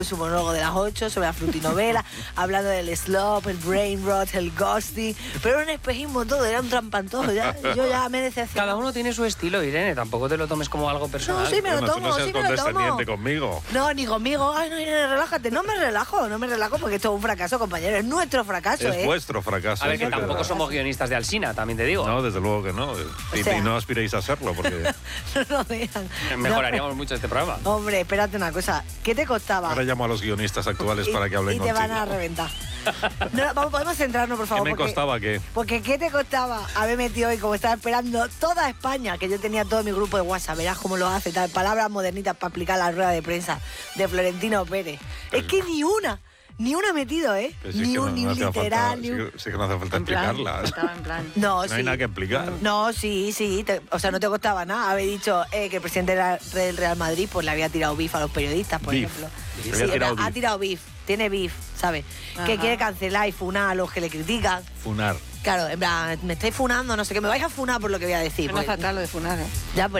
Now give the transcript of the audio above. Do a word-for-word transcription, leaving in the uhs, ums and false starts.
su monólogo de las ocho sobre la frutinovela, hablando del slop, el brain rot, el ghosting, pero era un espejismo todo, era un trampantojo, ya, yo ya me decepcioné. Cada uno tiene su estilo, Irene, tampoco te lo tomes como algo personal. No, sí me lo Bueno, tomo, tú no seas sí me lo tomo. condescendiente conmigo. No, ni conmigo, ay no, Irene, relájate, no me relajo, no me relajo porque esto es un fracaso, compañero, es nuestro fracaso, Es ¿eh? vuestro fracaso. A ver, que es tampoco verdad. somos guionistas de Alsina, también te digo. No, desde luego que no. Y, O sea- y no aspiréis a hacerlo, porque No lo vean. Mejoraríamos No, mucho este programa. hombre, espérate una cosa, ¿qué te costaba? ahora llamo a los guionistas actuales Y- para que hablen y te contigo. van a reventar. No, vamos, podemos centrarnos, por ¿Qué favor. me porque- costaba qué? Porque ¿qué te costaba haber metido hoy, como estaba esperando toda España, que yo tenía todo mi grupo de WhatsApp, verás cómo lo hace, tal, palabras modernitas para aplicar la rueda de prensa de Florentino Pérez? Es que ni una, ni una he metido, ¿eh? Pero si es Ni que un, no- ni no un hacía falta- literal, ni sí un... que- sí que no hace falta En plan, explicarla. estaba en plan. No, No sí. hay nada que explicar. No, sí, sí. te- o sea, no te costaba nada haber dicho eh, que el presidente de la- del Real Madrid pues le había tirado bif a los periodistas, por Beef. ejemplo. Le Sí, había tirado ha beef. tirado bif, tiene bif, ¿sabes? Que Ajá. quiere cancelar y funar a los que le critican. Funar. Claro, en plan, me estáis funando, no sé qué, me vais a funar por lo que voy a decir. No es pues- fatal lo de funar, ¿eh? ya, pues